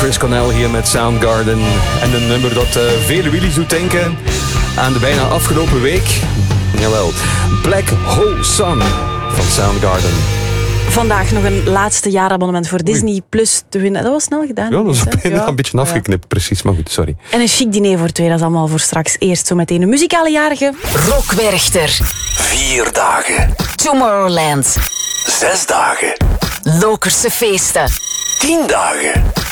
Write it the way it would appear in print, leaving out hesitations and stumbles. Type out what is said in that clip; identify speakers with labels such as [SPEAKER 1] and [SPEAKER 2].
[SPEAKER 1] Chris Cornell hier met Soundgarden. En een nummer dat vele Willys doet denken aan de bijna afgelopen week. Jawel, Black Hole Sun van Soundgarden.
[SPEAKER 2] Vandaag nog een laatste jaarabonnement voor Disney Plus te winnen. Dat was snel gedaan.
[SPEAKER 1] Ja, dat is bijna een beetje afgeknipt, precies. Maar goed, sorry.
[SPEAKER 2] En een chic diner voor twee, dat is allemaal voor straks. Eerst zo meteen een muzikale jarige.
[SPEAKER 3] Rock Werchter.
[SPEAKER 4] 4 dagen.
[SPEAKER 3] Tomorrowland.
[SPEAKER 4] 6 dagen.
[SPEAKER 3] Lokerse feesten.
[SPEAKER 4] 10 dagen.